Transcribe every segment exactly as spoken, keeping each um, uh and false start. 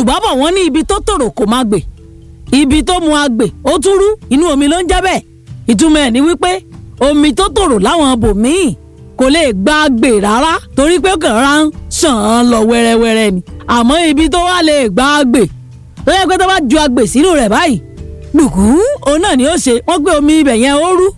Yorùbá bọ̀ wọ́n ní ibi tó tòrò kò má gbè ibi tó mu agbè ó tún rú inú omi ló ń jẹ́ bẹ́ẹ̀ ìtumọ̀ ẹ̀ ni wípé omi tó tòrò láwọn bòmíì kò lè gba agbè rárá torí pé kàn rán ṣàn án lọ wẹ́rẹ́wẹ́rẹ́ ni àmọ́ ibi tó wá lè gba agbè tó yẹ pé tó bá ju agbè sínú rẹ̀ báyìí gbùgbù òun náà ni ó ṣe wọ́n gbé omi ibẹ̀ yẹn ó rú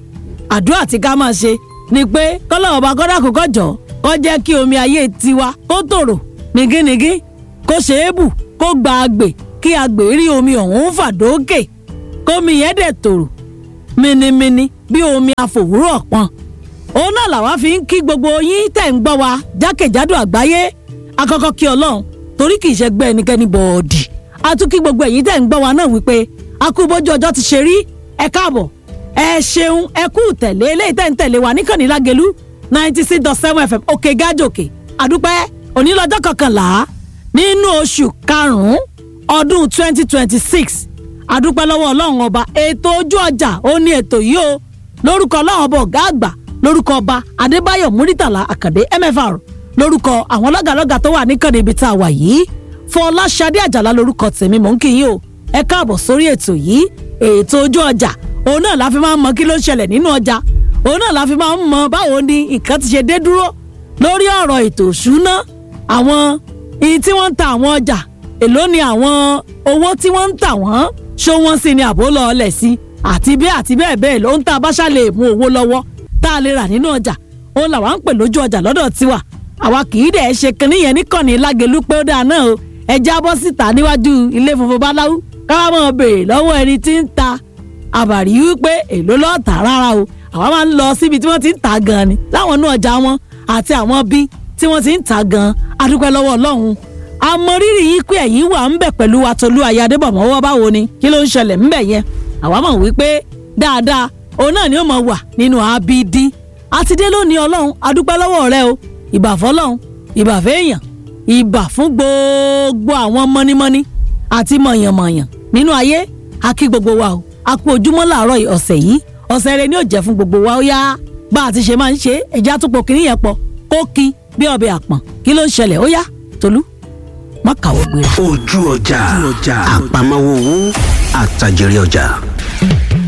àdúrà tí ká máa ṣe ni pé kọ́lọ́ ọba kọ́dà kó kọjọ́ kó jẹ́ kí omi ayé tiwa kó tòrò nìgínnígí kó ṣe é bù kó gba agbè kí agbè rí omi ọ̀hún fà dókè kómi yẹn dẹ̀ tòrò minimini bí omi àfòwúrọ̀ pọn òun náà làwa fi ń kí gbogbo yín tẹ̀ ń gbọ́ wa jákèjádò àgbáyé akọ́kọ́ kí Ọlọ́run torí kì í ṣe gbẹ́ ẹnikẹ́ni bọ̀ọ̀dì a tún kí gbogbo ẹ̀yin tẹ̀ ń gbọ́ wa náà wípé a kú bójú ọjọ́ ti ṣe rí ẹ káàbọ̀ ẹ ṣeun ẹ kú tẹ̀lé eléyìí tẹ̀ ń tẹ̀lé wa níkànnì Lágelú ninety six dot seven F M òkè gájòkè àdúpẹ́ òní lọ́jọ́ kọkànlá nínú oṣù karùn-ún ọdún twenty twenty six àdúpẹ́ lọ́wọ́ Ọlọ́run ọba ètò ojú ọjà ó ní ètò yìí o lórúkọ Ọlọ́run ọba ọ̀gá àgbà lórúkọ ọba Adébáyọ̀ Múrítàlá Àkàndé M F R lórúkọ àwọn lọ́gàlọ́gà tó wà níkànnì ibi tá a wà yìí Fọláṣadé Àjàlá lórúkọ tèmi mò ń kí yín o ẹ káàbọ̀ sórí ètò yìí ètò ojú ọjà òun náà la fi máa ń mọ kí ló ń ṣẹlẹ̀ nínú ọjà òun náà la fi máa ń mọ báwo ni nǹkan ti ṣe dé dúró lórí ọ̀rọ̀ ètò ìṣúná àwọn iye tí wọ́n ń ta àwọn ọjà èló ni àwọn owó tí wọ́n ń tà wọ́n ṣó wọ́n sì ni àbó lọ ọlẹ̀ sí àti bẹ́ẹ̀ àti bẹ́ẹ̀ bẹ́ẹ̀ ló ń ta báṣà lè mú owó lọ́wọ́ tá a lè rà nínú ọjà òun làwa ń pè lójú ọjà lọ́dọ̀ tiwa àwa kì í dẹ̀ ṣe kinní yẹn níkànnì Lágelú pé ó dáa náà o ẹ jábọ́ síta níwájú ilé funfun báláwú káwá máa béèrè lọ́wọ́ ẹni tí ń ta àbàrí wípé èló lọ́ọ́ tà rárá o àwa máa ń lọ síbi tí wọ́n ti ń ta gan ni láwọn inú ọjà wọn àti àwọn bí tí wọ́n ti ń ta gan adúpẹ́ lọ́wọ́ Ọlọ́run àmọrírì yìí pé ẹ̀yin wà ń bẹ̀ pẹ̀lú wa Tolú Ayádébọ̀mọ́wọ́ báwo ni kí ló ń ṣẹlẹ̀ ń bẹ̀ yẹn àwa mọ̀ wípé dáadáa òun náà ni ó mọ̀ wà nínú abidi àti dé lónìí Ọlọ́run adúpẹ́ lọ́wọ́ rẹ o ìbà fọ́lọ́run ìbà fẹ́yàn ìbà fún gbogbo àwọn mọ́nímọ́ní àti mọ̀yànmọ̀yàn nínú ayé a kí gbogbo wa o a kú ojúmọ́ làárọ̀ ọ̀sẹ̀ yìí ọ̀sẹ̀ rẹ ni ó jẹ́ fún gbogbo wa ó yá bá a ti ṣe máa ń ṣe ẹ̀já tó pọ̀ kìíní yẹn pọ̀ kó kí bí ọbẹ̀ àpọ̀n kí ló ń ṣẹlẹ̀ ó yá Tolú má kàwọ́ gbéra. ojú ọjà àpamọ́wọ́ owó àtàjèrè ọjà.